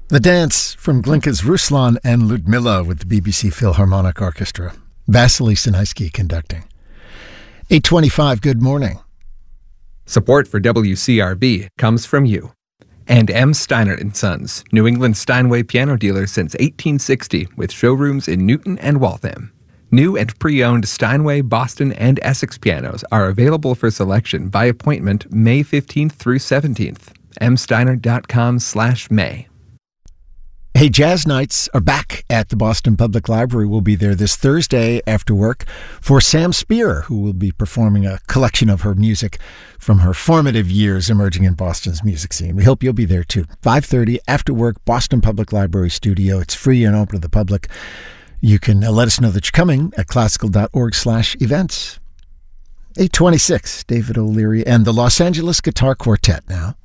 The Dance from Glinka's Ruslan and Ludmilla with the BBC Philharmonic Orchestra. Vasily Sinaisky conducting. 8:25, good morning. Support for WCRB comes from you. And M. Steiner & Sons, New England Steinway piano dealer since 1860, with showrooms in Newton and Waltham. New and pre-owned Steinway, Boston, and Essex pianos are available for selection by appointment May 15th through 17th. msteiner.com/May. Hey, Jazz Nights are back at the Boston Public Library. We'll be there this Thursday after work for Sam Spear, who will be performing a collection of her music from her formative years emerging in Boston's music scene. We hope you'll be there too. 5:30 after work, Boston Public Library studio. It's free and open to the public. You can let us know that you're coming at classical.org/events. 8:26, David O'Leary and the Los Angeles Guitar Quartet now.